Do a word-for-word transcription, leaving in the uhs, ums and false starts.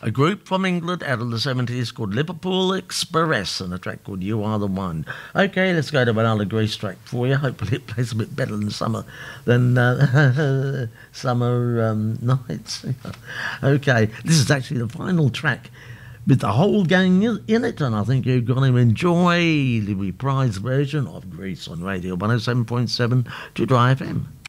a group from England out of the seventies called Liverpool Express, and a track called You Are the One. Okay, let's go to another Grease track for you. Hopefully it plays a bit better than summer than uh, summer um, nights. Okay, this is actually the final track with the whole gang in it, and I think you're going to enjoy the reprised version of Grease on Radio one oh seven point seven to Dry F M.